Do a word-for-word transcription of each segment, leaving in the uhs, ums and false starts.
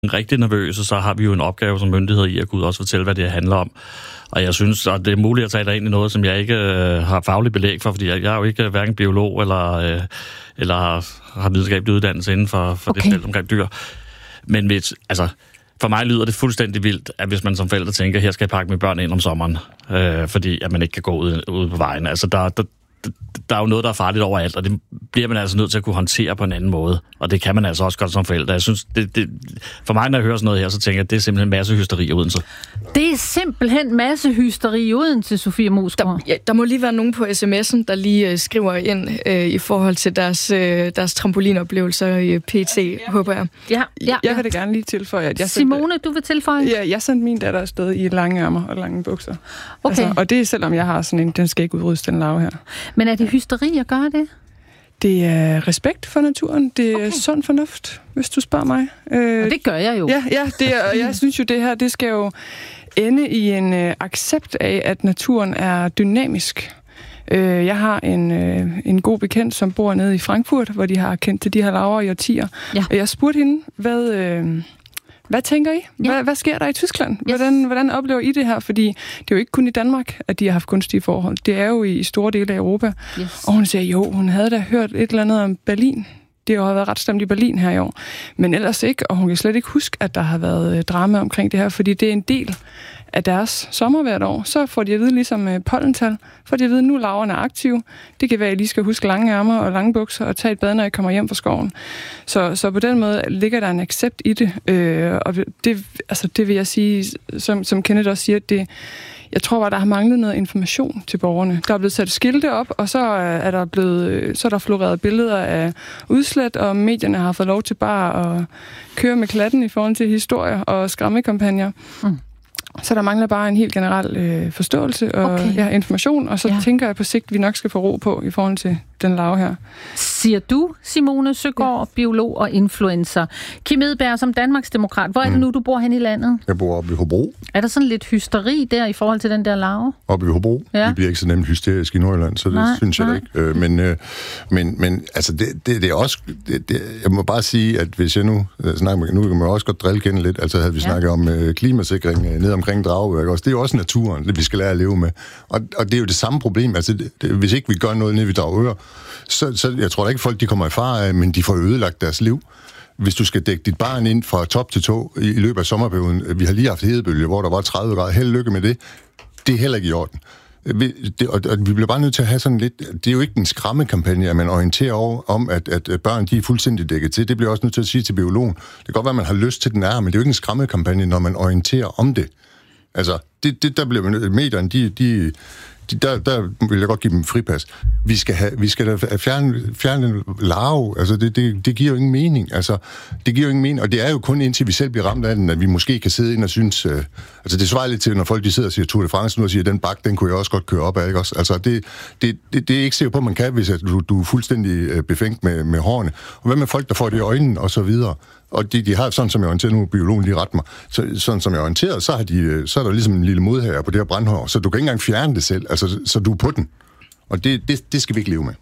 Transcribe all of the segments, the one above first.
rigtig nervøse, så har vi jo en opgave som myndighed i at kunne også fortælle, hvad det handler om. Og jeg synes, at det er muligt at tage dig ind i noget, som jeg ikke øh, har faglig belæg for, fordi jeg, jeg er jo ikke øh, hverken biolog eller, øh, eller har, har videnskabelig uddannelse inden for, for okay. det felt omkring dyr. Men hvis, altså, for mig lyder det fuldstændig vildt, at hvis man som forælder tænker, her skal jeg pakke mine børn ind om sommeren, øh, fordi at man ikke kan gå ud, ud på vejen. Altså, der, der, der er jo noget, der er farligt overalt, og det bliver man altså nødt til at kunne håndtere på en anden måde. Og det kan man altså også godt som forælder. Jeg synes, det, det, for mig, når jeg hører sådan noget her, så tænker jeg, at det er simpelthen masse hysteri i Odense. Det er simpelthen masse hysteri i Odense, Sofie Moesgaard. Der, ja, der må lige være nogen på sms'en, der lige uh, skriver ind uh, i forhold til deres, uh, deres trampolinoplevelser i P T, ja. håber jeg. Ja, ja, jeg vil det gerne lige tilføje. At jeg Simone, sendte, du vil tilføje? Ja, jeg sendte min datter afsted i lange ærmer og lange bukser. Okay. Altså, og det er selvom jeg har sådan en, den skal ikke udryddes, den lave her. Men er det hysteri at gøre det? Det er respekt for naturen. Det er okay. sund fornuft, hvis du spørger mig. Øh, og det gør jeg jo. Ja, ja det er, og jeg synes jo, det her det skal jo ende i en øh, accept af, at naturen er dynamisk. Øh, jeg har en, øh, en god bekendt, som bor nede i Frankfurt, hvor de har kendt til de her laver i årtier. Ja. Og jeg spurgte hende, hvad... Øh, Hvad tænker I? Hvad, ja. hvad sker der i Tyskland? Yes. Hvordan, hvordan oplever I det her? Fordi det er jo ikke kun i Danmark, at de har haft kunstige forhold. Det er jo i store dele af Europa. Yes. Og hun siger, jo, hun havde da hørt et eller andet om Berlin. Det har jo været ret stemt i Berlin her i år. Men ellers ikke, og hun kan slet ikke huske, at der har været drama omkring det her, fordi det er en del af deres sommer hvert år. Så får de at vide, ligesom pollental, får de at vide, nu laverne er aktive. Det kan være, at I lige skal huske lange ærmer og lange bukser og tage et bad, når I kommer hjem fra skoven. Så, så på den måde ligger der en accept i det. Øh, og det, altså det vil jeg sige, som, som Kenneth også siger, det jeg tror bare, der har manglet noget information til borgerne. Der er blevet sat skilte op, og så er der blevet, så er der floreret billeder af udslæt, og medierne har fået lov til bare at køre med klatten i forhold til historier og skræmmekampagner. Mm. Så der mangler bare en helt generel øh, forståelse og okay. ja, information, og så ja. tænker jeg på sigt, at vi nok skal få ro på i forhold til den lav her. Siger du, Simone Søgaard, ja. biolog og influencer. Kim Edberg, som Danmarksdemokrat, hvor er det nu, du bor hen i landet? Jeg bor oppe i Hobro. Er der sådan lidt hysteri der i forhold til den der lav? Oppe i Hobro? Ja. Vi bliver ikke så nemt hysterisk i Nordjylland, så det nej, synes jeg da ikke. Øh, men, øh, men, men altså, det, det, det er også... Det, det, jeg må bare sige, at hvis jeg nu snakker med... Nu kan man også godt drille kende lidt. Altså havde vi ja. snakket om øh, klimasikring øh, ned omkring Dragør, også. Det er jo også naturen, det vi skal lære at leve med. Og, og det er jo det samme problem. Altså, det, det, hvis ikke vi gør noget nede ved Dragør, så, så jeg tror da ikke, folk de kommer i fare af, men de får ødelagt deres liv. Hvis du skal dække dit barn ind fra top til tå i, i løbet af sommerperioden, vi har lige haft hedebølge, hvor der var tredive grader, held lykke med det, det er heller ikke i orden. Vi, det, og, og vi bliver bare nødt til at have sådan lidt, det er jo ikke en skræmmekampagne, at man orienterer over, om, at, at børn de er fuldstændig dækket til. Det bliver også nødt til at sige til biologen. Det kan godt være, at man har lyst til den er, men det er jo ikke en skræmmekampagne, når man orienterer om det. Altså, det, det der bliver medierne, de, de, de, der, der vil jeg godt give dem fripas. Vi skal have, vi skal da fjerne, fjerne en larve. Altså, det, det, det giver jo ingen mening. Altså, det giver jo ingen mening, og det er jo kun indtil vi selv bliver ramt af den, at vi måske kan sidde ind og synes, øh, altså det svarer lidt til, når folk de sidder og siger Tour de France nu og siger, den bak, den kunne jeg også godt køre op af, ikke også? Altså, det, det, det, det er ikke sikkert på, at man kan, hvis at du, du er fuldstændig befængt med, med hårene. Og hvad med folk, der får det i øjnene, og så videre? Og de, de har, sådan som jeg orienterer nu, biologen lige ret mig, så, sådan som jeg orienterer, så, har de, så er der ligesom en lille modhager på det her brandhår, så du kan ikke engang fjerne det selv, altså, så du er på den. Og det, det, det skal vi ikke leve med.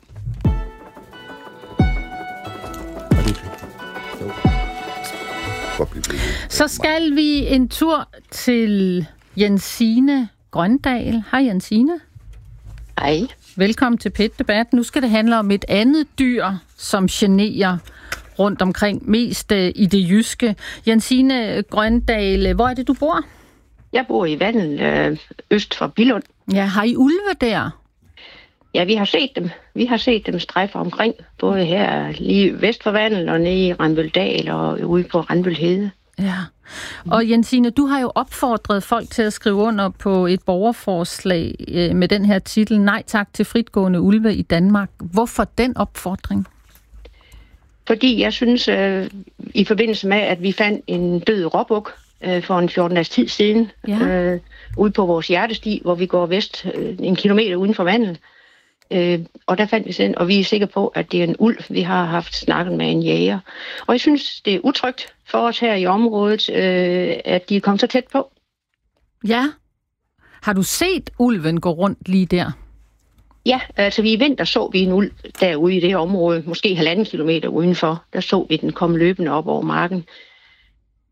Så skal vi en tur til Jensine Grøndal. Hej Jensine. Hej. Velkommen til P et-debat. Nu skal det handle om et andet dyr, som generer rundt omkring, mest i det jyske. Jensine Grøndal, hvor er det, du bor? Jeg bor i Vandel, øst for Billund. Ja, har I ulve der? Ja, vi har set dem. Vi har set dem strejfe omkring, både her lige vest for Vandel og nede i Randbøldal og ude på Randbøldhede. Ja, og Jensine, du har jo opfordret folk til at skrive under på et borgerforslag med den her titel, Nej tak til fritgående ulve i Danmark. Hvorfor den opfordring? Fordi jeg synes, øh, i forbindelse med, at vi fandt en død råbuk øh, for en fjorten dages tid siden, ja. øh, ude på vores hjertesti, hvor vi går vest øh, en kilometer uden for Vandel. Øh, og der fandt vi sådan, og vi er sikre på, at det er en ulv. Vi har haft snakket med en jæger. Og jeg synes, det er utrygt for os her i området, øh, at de er kommet så tæt på. Ja. Har du set ulven gå rundt lige der? Ja, altså vi i vinter så vi en ulv derude i det her område, måske halvanden kilometer udenfor. Der så vi den komme løbende op over marken.